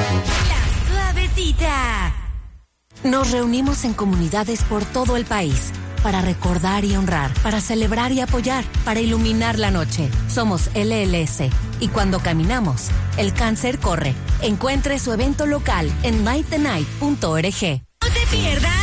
La Suavecita. Nos reunimos en comunidades por todo el país para recordar y honrar, para celebrar y apoyar, para iluminar la noche. Somos LLS y cuando caminamos, el cáncer corre. Encuentre su evento local en lightthenight.org. No te pierdas